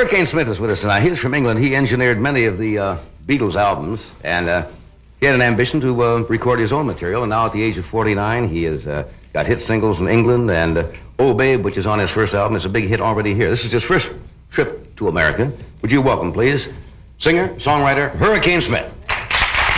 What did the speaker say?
Hurricane Smith is with us tonight. He's from England. He engineered many of the Beatles albums, and he had an ambition to record his own material, and now at the age of 49, he has got hit singles in England, and Oh Babe, which is on his first album, is a big hit already here. This is his first trip to America. Would you welcome, please, singer, songwriter, Hurricane Smith.